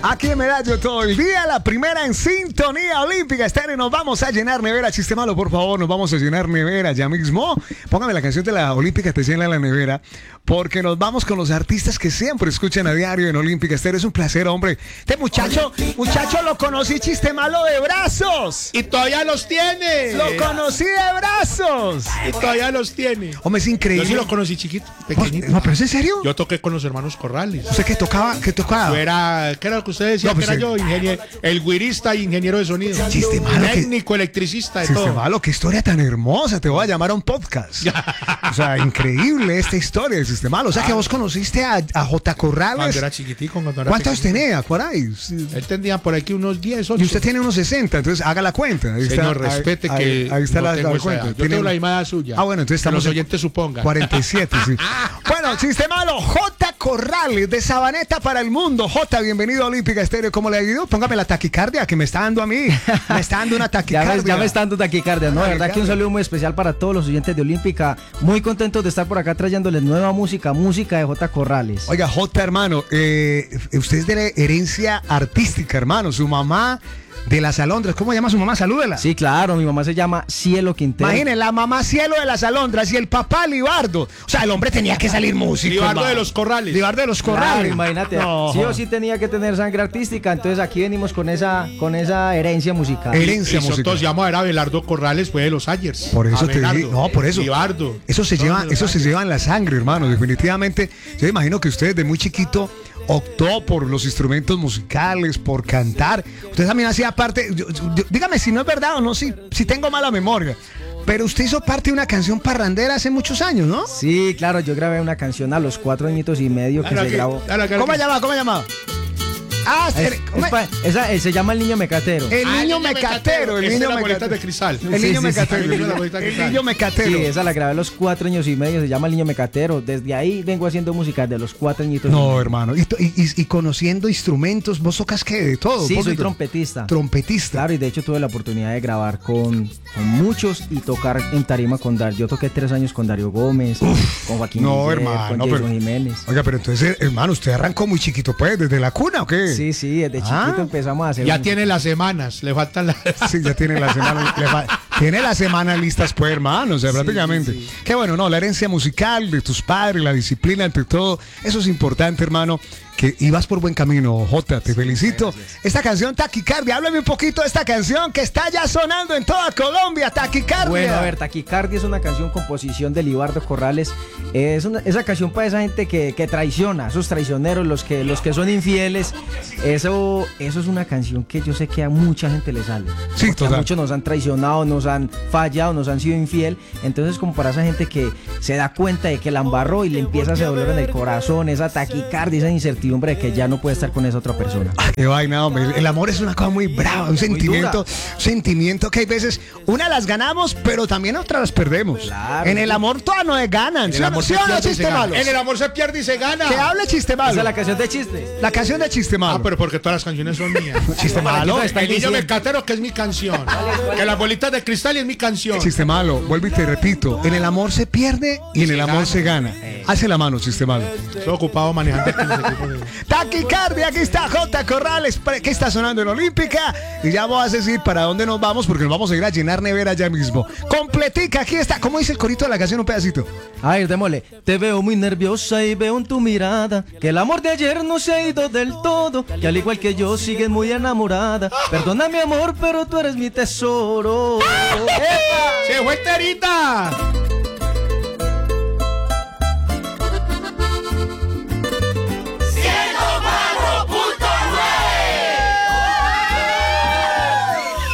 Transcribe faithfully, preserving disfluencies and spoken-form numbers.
Aquí en Medallo todo el día, la primera en sintonía olímpica. Estéreo, nos vamos a llenar nevera. Chiste malo, por favor, nos vamos a llenar nevera ya mismo. Póngame la canción de la olímpica, te llena la nevera. Porque nos vamos con los artistas que siempre escuchan a diario en Olímpica Estéreo. Es un placer, hombre. Este muchacho, muchacho lo conocí, chiste malo de brazos. Y todavía los tiene. Lo conocí de brazos. Y todavía los tiene. Hombre, es increíble. Yo sí lo conocí chiquito, pequeñito. No, pero ¿es en serio? Yo toqué con los hermanos Corrales. ¿Usted qué tocaba? ¿Qué tocaba? Yo era, ¿qué era lo que usted decía? No, pues que era el... yo, ingeniero, el guirista y ingeniero de sonido. Chiste malo. Técnico, que... electricista, de chiste todo. malo, qué historia tan hermosa. Te voy a llamar a un podcast. O sea, increíble esta historia de Chiste malo. O sea, que vos conociste a, a J. Corrales. Cuando era chiquitico, cuando era ¿Cuántos pequeñito. tenía? ¿Cuál hay? Él tendría por aquí unos diez, ocho. Y usted tiene unos sesenta, entonces haga la cuenta. Ahí Señor, está, respete ahí, que ahí, ahí está no la, tengo la esa cuenta. edad. Yo Tiene... tengo la misma edad suya. Ah, bueno, entonces estamos que los oyentes supongan. cuarenta y siete, sí. Bueno, chiste malo. J. Corrales de Sabaneta para el mundo. J, bienvenido a Olímpica Estéreo. ¿Cómo le ha ido? Póngame la taquicardia que me está dando a mí. Me está dando una taquicardia. ya, me, ya me está dando taquicardia, ¿no? La verdad que un saludo muy especial para todos los oyentes de Olímpica. Muy contentos de estar por acá trayéndoles nueva música, música de J. Corrales. Oiga, J, hermano, eh, usted es de la herencia artística, hermano. Su mamá de las alondras, ¿cómo llama su mamá? Salúdela. Sí, claro, mi mamá se llama Cielo Quintero. Imagínense, la mamá Cielo de las alondras y el papá Libardo. O sea, el hombre tenía que salir músico. Libardo hermano. de los Corrales. Libardo de los Corrales. Claro, imagínate. No. Sí o sí tenía que tener sangre artística, entonces aquí venimos con esa, con esa herencia musical. Herencia Y musical. nosotros llamamos a ver a Abelardo Corrales, fue de los Ayers. Por eso te Abelardo, digo, no, por eso. Libardo. Eso se Todos lleva, de los eso se Ayers. lleva en la sangre, hermano. Definitivamente, yo imagino que usted desde muy chiquito optó por los instrumentos musicales, por cantar. Usted también hacía parte, yo, yo, dígame si no es verdad o no, si, si tengo mala memoria. Pero usted hizo parte de una canción parrandera hace muchos años, ¿no? Sí, claro, yo grabé una canción a los cuatro añitos y medio que Claro se que- grabó. claro, claro ¿Cómo que- se llama? ¿Cómo se llama? Ah, Es- se- ¿cómo es pa- esa, eh, se llama El Niño Mecatero. el Ah, niño mecatero, el Esa niño es la bolita mecatero. de cristal. El Sí, niño sí, sí. mecatero. Sí, la bolita de El cristal. niño mecatero. Sí, esa la grabé a los cuatro años y medio, se llama El Niño Mecatero. Desde ahí vengo haciendo música de los cuatro añitos. y No, medio. hermano. Y, to- y- y- y conociendo instrumentos, ¿vos tocas qué? De todo. Sí, ¿Por soy qué? trompetista. Trompetista. Claro, y de hecho tuve la oportunidad de grabar con, con muchos y tocar en tarima con Dario. Yo toqué tres años con Dario Gómez, con Joaquín No, Miguel, hermano, con no, Jason pero- Jiménez. Oiga, pero entonces, hermano, usted arrancó muy chiquito, pues, desde la cuna, ¿o qué? Sí, sí, desde Ah. chiquito empezamos a hacer Ya música. tiene las semanas, le faltan las. Sí, ya tiene la semana, le fa- tiene la semana listas, pues, hermano, o sea, Sí, prácticamente. sí. Qué bueno, no, la herencia musical de tus padres, la disciplina ante todo, eso es importante, hermano, que ibas por buen camino, Jota, te felicito. Esta canción, Taquicardia, háblame un poquito de esta canción que está ya sonando en toda Colombia, Taquicardia. Bueno, a ver, Taquicardia es una canción composición de Libardo Corrales. Es una, esa canción para esa gente que, que traiciona, esos traicioneros, los que, los que son infieles. Eso, eso es una canción que yo sé que a mucha gente le sale. Sí, Porque total. a muchos nos han traicionado, nos han fallado, nos han sido infiel. Entonces, como para esa gente que se da cuenta de que la embarró y le empieza a hacer dolor en el corazón, esa taquicardia, esa incertidumbre de que ya no puede estar con esa otra persona. Qué vaina, hombre. El amor es una cosa muy brava, un sentimiento, dura. un sentimiento que hay veces, una las ganamos, pero también otras las perdemos. Claro. En el amor todas no ganan. En ¿Sí el o amor no, sí se o no, pierde y se chiste gana. malo? En el amor se pierde y se gana. Que hable chiste Esa malo. es la canción de chistes. La canción de chiste malo. Ah, pero porque todas las canciones son mías. Chiste malo. Están El niño diciendo. mecatero, que es mi canción. Que las bolitas de cristal es mi canción. Chiste malo, vuelvo y te repito. En el amor se pierde y en el amor gana. se gana. Hace la mano, chiste malo. Estoy ocupado manejando el equipo de... Taquicardia, aquí está J. Corrales, que está sonando en Olímpica. Y ya vos vas a decir para dónde nos vamos, porque nos vamos a ir a llenar nevera ya mismo. Completica, aquí está. ¿Cómo dice el corito de la canción? Un pedacito. A ver, démosle. Te veo muy nerviosa y veo en tu mirada que el amor de ayer no se ha ido del todo, que al igual que yo sigues muy enamorada. Perdona mi amor, pero tú eres mi tesoro. ¡Epa! ¡Se fue enterita!